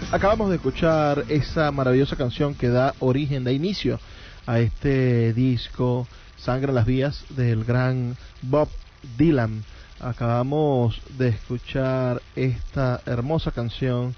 Acabamos de escuchar esa maravillosa canción que da origen, da inicio a este disco Sangre en las Vías del gran Bob Dylan. Acabamos de escuchar esta hermosa canción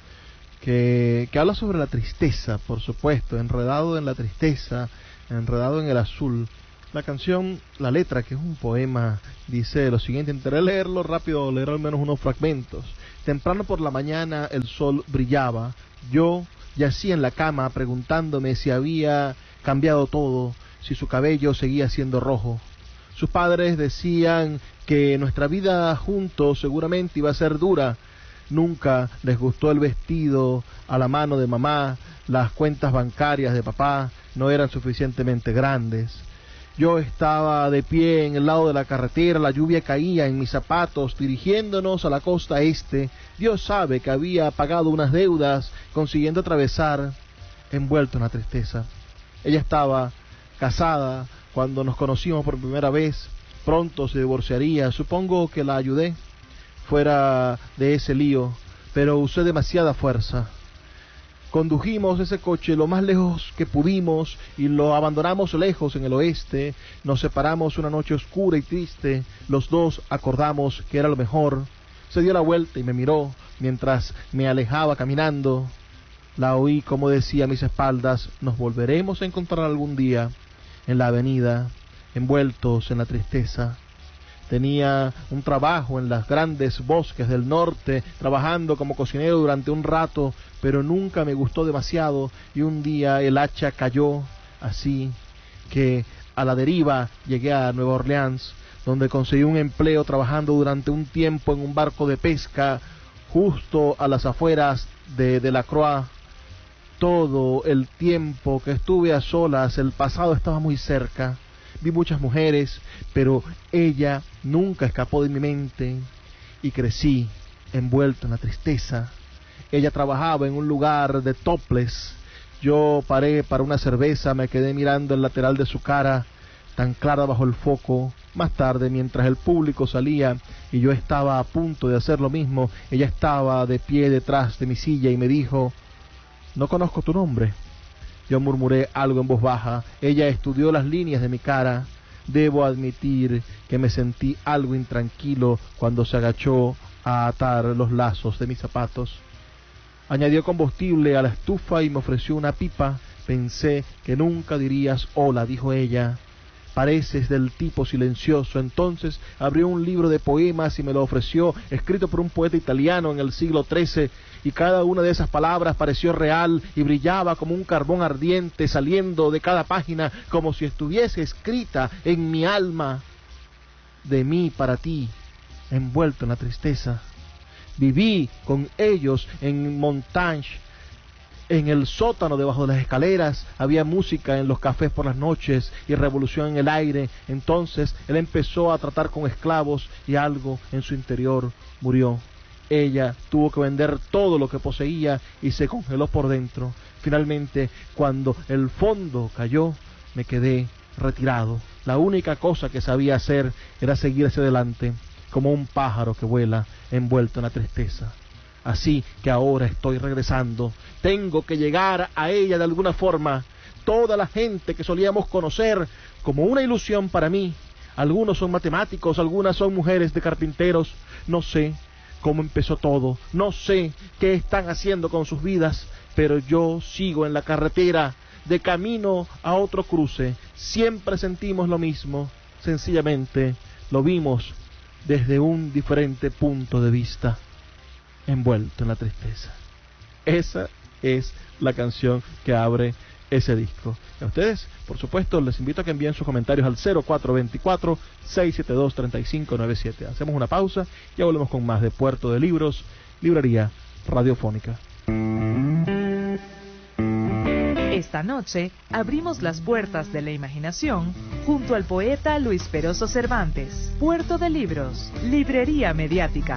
que habla sobre la tristeza, por supuesto, enredado en la tristeza, enredado en el azul. La canción, la letra, que es un poema, dice lo siguiente, intentaré leerlo rápido, leer al menos unos fragmentos. Temprano por la mañana el sol brillaba, yo yacía en la cama preguntándome si había cambiado todo, si su cabello seguía siendo rojo. Sus padres decían que nuestra vida juntos seguramente iba a ser dura. Nunca les gustó el vestido a la mano de mamá, las cuentas bancarias de papá no eran suficientemente grandes. Yo estaba de pie en el lado de la carretera, la lluvia caía en mis zapatos, dirigiéndonos a la costa este. Dios sabe que había pagado unas deudas, consiguiendo atravesar, envuelto en la tristeza. Ella estaba casada cuando nos conocimos por primera vez, pronto se divorciaría, supongo que la ayudé fuera de ese lío, pero usé demasiada fuerza. Condujimos ese coche lo más lejos que pudimos y lo abandonamos lejos en el oeste. Nos separamos una noche oscura y triste. Los dos acordamos que era lo mejor. Se dio la vuelta y me miró mientras me alejaba caminando. La oí como decía a mis espaldas, nos volveremos a encontrar algún día en la avenida, envueltos en la tristeza. Tenía un trabajo en los grandes bosques del norte, trabajando como cocinero durante un rato, pero nunca me gustó demasiado y un día el hacha cayó, así que a la deriva llegué a Nueva Orleans, donde conseguí un empleo trabajando durante un tiempo en un barco de pesca justo a las afueras de Delacroix. Todo el tiempo que estuve a solas, el pasado estaba muy cerca. Vi muchas mujeres, pero ella nunca escapó de mi mente y crecí envuelto en la tristeza. Ella trabajaba en un lugar de topless. Yo paré para una cerveza, me quedé mirando el lateral de su cara, tan clara bajo el foco. Más tarde, mientras el público salía y yo estaba a punto de hacer lo mismo, ella estaba de pie detrás de mi silla y me dijo, «No conozco tu nombre». Yo murmuré algo en voz baja. Ella estudió las líneas de mi cara. Debo admitir que me sentí algo intranquilo cuando se agachó a atar los lazos de mis zapatos. Añadió combustible a la estufa y me ofreció una pipa. Pensé que nunca dirías hola, dijo ella. Pareces del tipo silencioso. Entonces abrió un libro de poemas y me lo ofreció, escrito por un poeta italiano en el siglo XIII, y cada una de esas palabras pareció real y brillaba como un carbón ardiente saliendo de cada página, como si estuviese escrita en mi alma. De mí para ti, envuelto en la tristeza. Viví con ellos en Montagne. En el sótano, debajo de las escaleras, había música en los cafés por las noches y revolución en el aire. Entonces él empezó a tratar con esclavos y algo en su interior murió. Ella tuvo que vender todo lo que poseía y se congeló por dentro. Finalmente, cuando el fondo cayó, me quedé retirado. La única cosa que sabía hacer era seguir hacia adelante, como un pájaro que vuela envuelto en la tristeza. Así que ahora estoy regresando. Tengo que llegar a ella de alguna forma. Toda la gente que solíamos conocer como una ilusión para mí. Algunos son matemáticos, algunas son mujeres de carpinteros. No sé cómo empezó todo. No sé qué están haciendo con sus vidas. Pero yo sigo en la carretera, de camino a otro cruce. Siempre sentimos lo mismo. Sencillamente lo vimos desde un diferente punto de vista. Envuelto en la tristeza. Esa es la canción que abre ese disco. A ustedes, por supuesto, les invito a que envíen sus comentarios al 0424-672-3597. Hacemos una pausa y ya volvemos con más de Puerto de Libros, Librería Radiofónica. Esta noche abrimos las puertas de la imaginación junto al poeta Luis Peroso Cervantes. Puerto de Libros, Librería Mediática.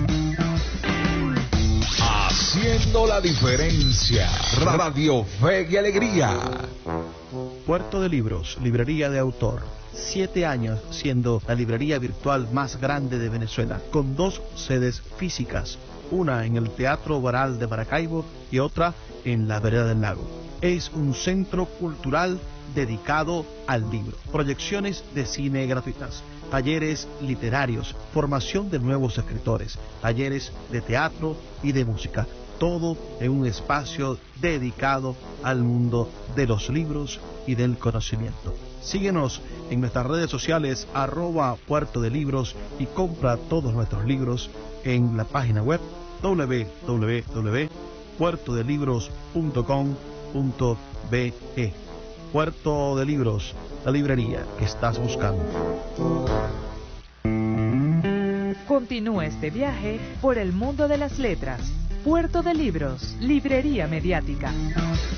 Haciendo la diferencia. Radio Fe y Alegría. Puerto de Libros, librería de autor. 7 años siendo la librería virtual más grande de Venezuela, con 2 sedes físicas. una en el Teatro Baral de Maracaibo y otra en la Vereda del Lago. Es un centro cultural dedicado al libro, proyecciones de cine gratuitas, talleres literarios, formación de nuevos escritores, talleres de teatro y de música, todo en un espacio dedicado al mundo de los libros y del conocimiento. Síguenos en nuestras redes sociales @Puerto de Libros y compra todos nuestros libros en la página web www.puertodelibros.com.be. Puerto de Libros, la librería que estás buscando. Continúa este viaje por el mundo de las letras. Puerto de Libros, librería mediática.